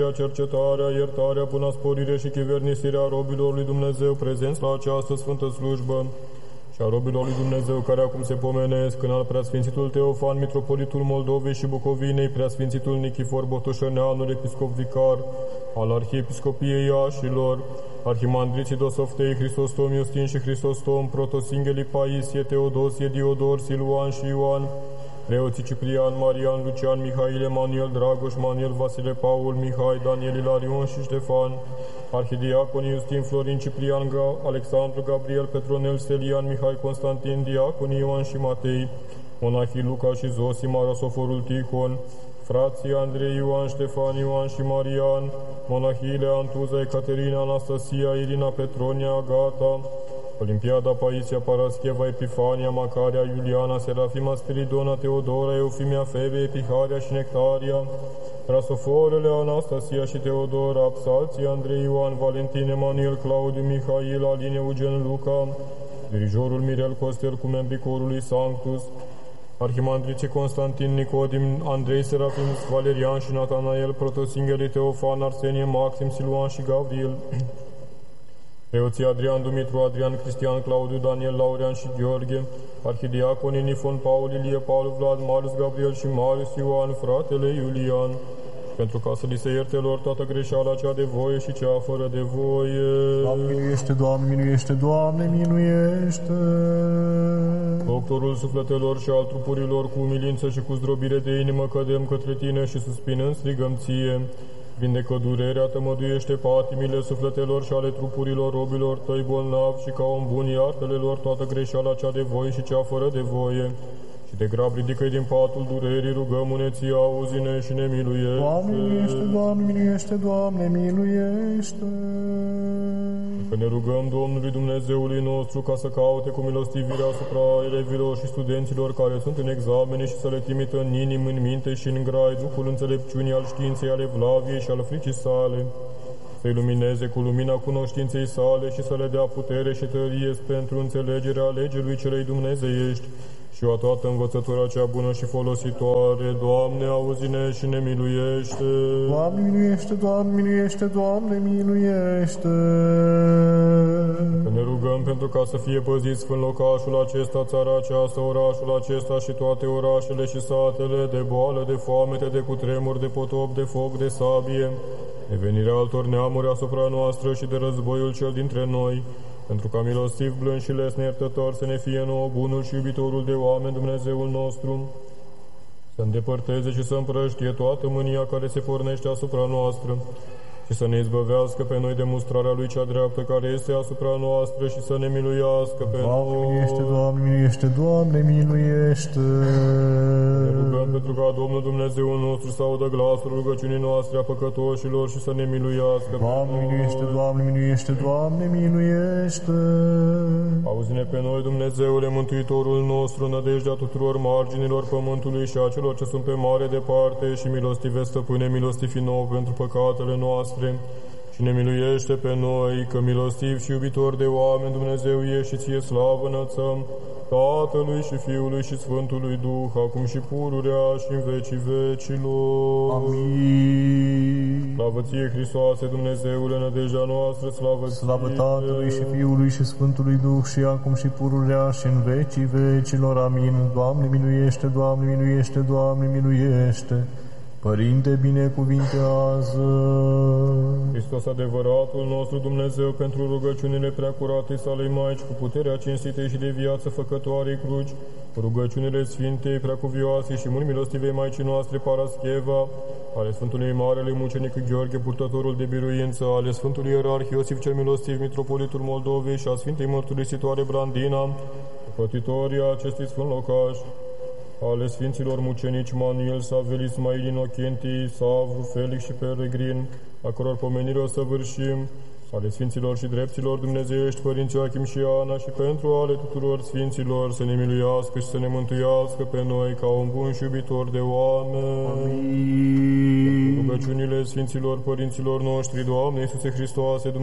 cercetarea, iertarea, până sporire și chivernisirea robilor lui Dumnezeu prezenți la această sfântă slujbă și a robilor lui Dumnezeu care acum se pomenesc, în al preasfințitul Teofan, mitropolitul Moldovei și Bucovinei, preasfințitul Nichifor Botoșăneanul, episcop vicar al Arhiepiscopiei Iașilor, arhimandriții Dosoftei, Hristostom Iustin și Hristostom, protosinghelii Paisie, Teodosie, Diodor, Siluan și Ioan, preoții Ciprian, Marian, Lucian, Mihail, Emanuel, Dragoș, Manuel, Vasile, Paul, Mihai, Daniel, Ilarion și Ștefan, arhidiaconii Iustin, Florin, Ciprian, Alexandru, Gabriel, Petronel, Stelian, Mihai, Constantin, diaconii Ioan și Matei, monahii Luca și Zosimar, Asoforul Tihon, frații Andrei, Ioan, Ștefan, Ioan și Marian, monahiile Antuza, Ecaterina, Anastasia, Irina, Petronia, Agata, Olimpiada, Paisia, Parascheva, Epifania, Macaria, Iuliana, Serafima, Spiridona, Teodora, Eufimia, Febe, Epiharia și Nectaria, Rasoforele, Anastasia și Teodora, Psalții, Andrei, Ioan, Valentin, Emanuel, Claudiu, Mihail, Aline, Eugen, Luca, dirijorul Mirel Costel cu membrii corului Sanctus, arhimandriții Constantin, Nicodim, Andrei, Serafim, Valerian și Natanael, protosinghelii Teofan, Arsenie, Maxim, Siluan și Gavril, preoții Adrian, Dumitru, Adrian, Cristian, Claudiu, Daniel, Laurean și Gheorghe, arhidiaconii Nifon, Paul, Ilie, Paul, Vlad, Marius, Gabriel și Marius Ioan, fratele Iulian, pentru ca să li se ierte lor toată greșeala cea de voie și cea fără de voie. Doamne, miluiește, Doamne, miluiește, Doamne, miluiește! Doctorul sufletelor și al trupurilor, cu umilință și cu zdrobire de inimă cădem către Tine și suspinând strigăm Ție. Vindecă durerea, tămăduiește patimile sufletelor și ale trupurilor robilor Tăi bolnavi și ca om bun iartă-le lor toată greșeala cea de voie și cea fără de voie. Și de grab ridică-i din patul durerii, rugăm-ne Ție, auzi-ne și ne miluiește. Doamne, miluiește, Doamne, miluiește, Doamne, miluiește! Că ne rugăm Domnului Dumnezeului nostru ca să caute cu milostivire asupra elevilor și studenților care sunt în examene și să le trimită în inimă, în minte și în grai Duhul înțelepciunii, al științei, ale vlaviei și al fricii sale, să-i lumineze cu lumina cunoștinței sale și să le dea putere și tărie pentru înțelegerea legii celei dumnezeiești și o toată învățătura cea bună și folositoare. Doamne, auzi-ne și ne miluiește! Doamne, miluiește, Doamne, miluiește, Doamne, miluiește! Că ne rugăm pentru ca să fie păziți în locașul acesta, țara aceasta, orașul acesta și toate orașele și satele, de boală, de foamete, de cutremur, de potop, de foc, de sabie, de venirea altor neamuri asupra noastră și de războiul cel dintre noi, pentru ca milostiv, blând și lesne iertător să ne fie nouă bunul și iubitorul de oameni Dumnezeul nostru, să îndepărteze și să împrăștie toată mânia care se pornește asupra noastră și să ne izbăvească pe noi de mustrarea Lui cea dreaptă care este asupra noastră și să ne miluiască pe Doamne, noi. miluiește, Doamne, miluiește, Doamne, miluiește! Ne rugăm pentru ca Domnul Dumnezeul nostru să audă glasul rugăciunii noastre a păcătoșilor și să ne miluiască pe Doamne, noi. miluiește, Doamne, miluiește, Doamne, miluiește! Auzi-ne pe noi, Dumnezeule, Mântuitorul nostru, nădejdea tuturor marginilor pământului și a celor ce sunt pe mare departe și milostive, Stăpâne, milostivi nouă pentru păcatele noastre și ne miluiește pe noi, că milostiv și iubitor de oameni Dumnezeu ești și Ție slavă înălțăm, Tatălui și Fiului și Sfântului Duh, acum și pururea și în vecii vecilor. Amin. Slavă Ție, Hristoase, Dumnezeule, nădejdea noastră, slavă Ție. Slavă Tatălui și Fiului și Sfântului Duh și acum și pururea și în vecii vecilor. Amin. Doamne, miluiește, Doamne, miluiește, Doamne, miluiește! Părinte, binecuvintează! Hristos, adevăratul nostru Dumnezeu, pentru rugăciunile preacuratei Salei Maici, cu puterea cinstitei și de viață făcătoarei cruci, cu rugăciunile Sfintei, Preacuvioasei și mult milostivei Maicii noastre Parascheva, ale Sfântului Marele Mucenic Gheorghe, purtătorul de biruință, ale Sfântului Ierarh Iosif cel Milostiv, Mitropolitul Moldovei și a Sfintei Mărturisitoare Brandina, pătitoria acestui sfânt locaș, ale Sfinților Mucenici Manuel, Savel, Ismail, Inocentii, Savru, Felix și Peregrin, a căror pomenire o săvârșim, ale Sfinților și Drepților Dumnezeiești, Părinții Joachim și Ana, și pentru ale tuturor Sfinților să ne miluiască și să ne mântuiască pe noi ca un bun și iubitor de oameni. Amin. Rugăciunile Sfinților Părinților noștri, Doamne Iisuse Hristoase,